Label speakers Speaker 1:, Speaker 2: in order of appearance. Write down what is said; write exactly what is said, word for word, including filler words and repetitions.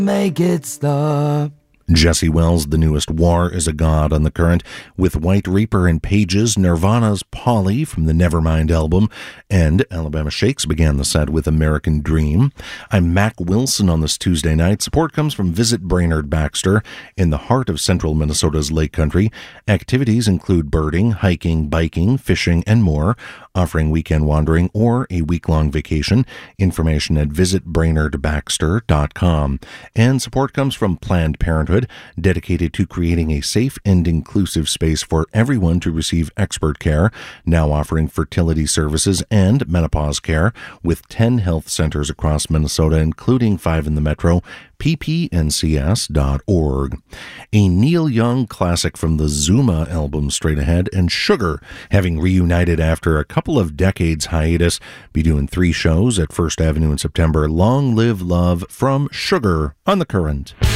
Speaker 1: Make it stop.
Speaker 2: Jesse Wells' The Newest War is a God on the Current, with White Reaper and Pages, Nirvana's Polly from the Nevermind album, and Alabama Shakes began the set with American Dream. I'm Mac Wilson on this Tuesday night. Support comes from Visit Brainerd Baxter in the heart of central Minnesota's Lake Country. Activities include birding, hiking, biking, fishing, and more, offering weekend wandering or a week-long vacation. Information at visit brainerd baxter dot com. And support comes from Planned Parenthood, dedicated to creating a safe and inclusive space for everyone to receive expert care, now offering fertility services and menopause care with ten health centers across Minnesota, including five in the metro. p p n c s dot org. A Neil Young classic from the Zuma album straight ahead, and Sugar, having reunited after a couple of decades hiatus, be doing three shows at First Avenue in September. Long Live Love from Sugar on the Current.